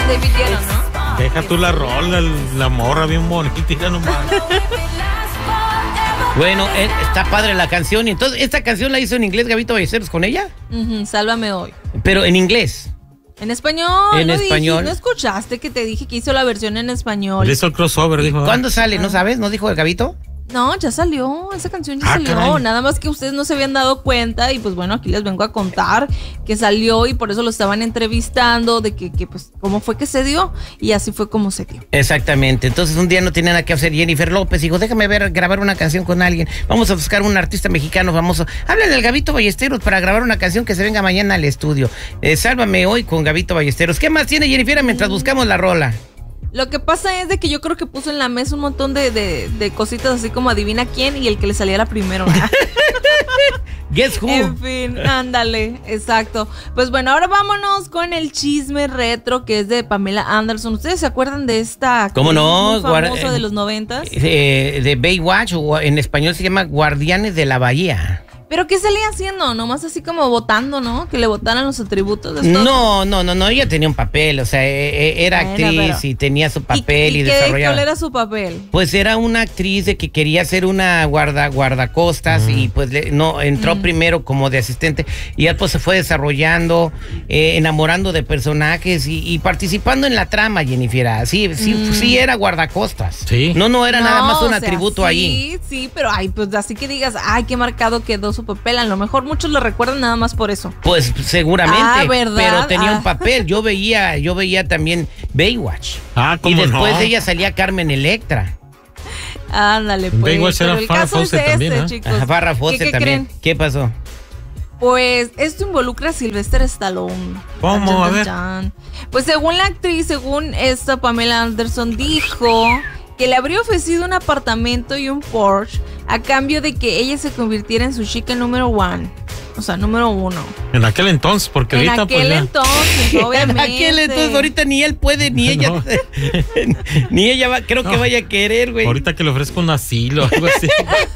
David Guetta, ¿no? Deja tú la rola, la morra bien bonita, nomás. Bueno, está padre la canción. Y entonces, ¿esta canción la hizo en inglés Gabito Ballesteros con ella? Sálvame hoy. Pero en inglés. En español. En español. ¿No escuchaste que te dije que hizo la versión en español? Le hizo el crossover, dijo. ¿Cuándo sale? ¿No sabes? ¿No dijo el Gabito? No, ya salió, esa canción ya salió, caray. nada más que ustedes no se habían dado cuenta y pues bueno, aquí les vengo a contar que salió y por eso lo estaban entrevistando de que pues cómo fue que se dio y así fue como se dio. Exactamente, entonces un día no tenía nada que hacer Jennifer López, dijo, déjame grabar una canción con alguien, vamos a buscar un artista mexicano famoso, hablen del Gabito Ballesteros para grabar una canción que se venga mañana al estudio, Sálvame hoy con Gabito Ballesteros. ¿Qué más tiene Jennifer mientras buscamos la rola? Lo que pasa es de que yo creo que puso en la mesa un montón de cositas así como adivina quién y el que le saliera primero. Guess who. En fin, ándale, exacto. Pues bueno, ahora vámonos con el chisme retro que es de Pamela Anderson. ¿Ustedes se acuerdan de esta ¿Cómo no? famosa de los 90s? De Baywatch, o en español se llama Guardianes de la Bahía. ¿Pero qué salía haciendo? Nomás así como votando, ¿no? Que le votaran los atributos de esto. No, ella tenía un papel, o sea, era actriz y tenía su papel y desarrollaba. ¿Cuál era su papel? Pues era una actriz de que quería ser una guardacostas y pues entró primero como de asistente y ya pues se fue desarrollando, enamorando de personajes y participando en la trama, Jennifer. Sí era guardacostas. Sí. No era nada más un o sea, atributo ahí. Sí, pero pues así que digas, qué marcado quedó su papel. A lo mejor muchos lo recuerdan nada más por eso. Pues seguramente, ¿verdad? pero tenía un papel. Yo veía también Baywatch. ¿Cómo y después no? de ella salía Carmen Electra. Ándale, pues. Baywatch era el Farrah caso es Fawcett también, ¿eh? chicos. Farrah Fawcett ¿Qué también. creen? ¿Qué pasó? Pues esto involucra a Sylvester Stallone. ¿Cómo? A ver. Pues según la actriz, según esta Pamela Anderson dijo que le habría ofrecido un apartamento y un Porsche a cambio de que ella se convirtiera en su chica número uno. O sea, número 1. En aquel entonces, porque En ahorita aquel pues ya. entonces, obviamente. En aquel entonces, ahorita ni él puede, ni ella. No. Ni ella creo que vaya a querer, güey. Ahorita que le ofrezco un asilo o algo así.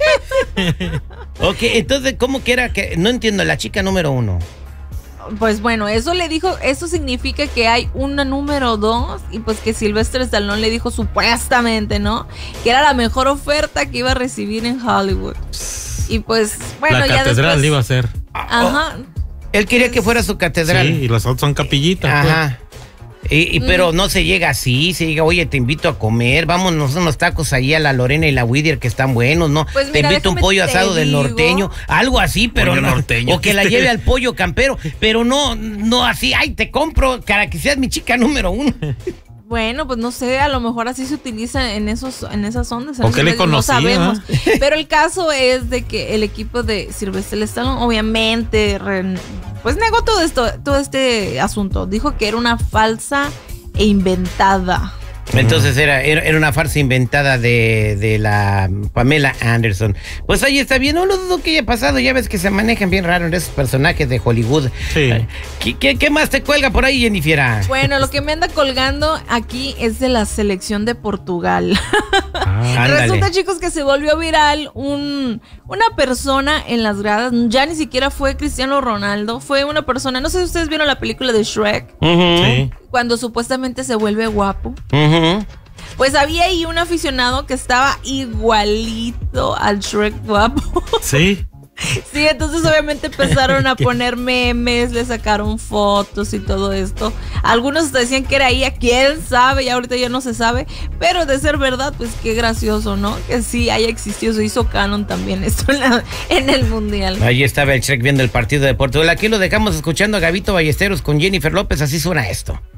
Ok, entonces, ¿cómo que era? No entiendo, la chica número 1. Pues bueno, eso le dijo, eso significa que hay una número 2 y pues que Sylvester Stallone le dijo supuestamente, ¿no? Que era la mejor oferta que iba a recibir en Hollywood. Y pues, bueno, La ya catedral después... iba a ser. Ajá. Él quería que fuera su catedral. Sí, y las otras son capillitas. Ajá. Pero no se llega así, se llega, oye, te invito a comer, vámonos unos tacos ahí a la Lorena y la Whittier que están buenos, ¿no? Pues te mira, invito un pollo asado del norteño, algo así, pero Pollo no. norteño. O que la lleve al pollo campero, pero no así, ay, te compro para que seas mi chica número 1. Bueno, pues no sé, a lo mejor así se utiliza en esas ondas. ¿O qué le conocía? No sabemos. Pero el caso es de que el equipo de Sylvester Stallone obviamente pues negó todo este asunto. Dijo que era una falsa e inventada. Entonces era una farsa inventada de la Pamela Anderson. Pues ahí está bien, no lo dudo que haya pasado, ya ves que se manejan bien raro en esos personajes de Hollywood. Sí. ¿Qué más te cuelga por ahí, Jennifer? Bueno, lo que me anda colgando aquí es de la selección de Portugal. Ándale. Resulta, chicos, que se volvió viral una persona en las gradas. Ya ni siquiera fue Cristiano Ronaldo, fue una persona, no sé si ustedes vieron la película de Shrek, Sí. cuando supuestamente se vuelve guapo. Pues había ahí un aficionado que estaba igualito al Shrek guapo. Sí. Sí, entonces obviamente empezaron a poner memes, le sacaron fotos y todo esto. Algunos hasta decían que era ella, quién sabe, y ahorita ya no se sabe. Pero de ser verdad, pues qué gracioso, ¿no? Que sí haya existido, se hizo canon también esto en el Mundial. Ahí estaba el Shrek viendo el partido de Portugal. Aquí lo dejamos escuchando a Gabito Ballesteros con Jennifer López, así suena esto.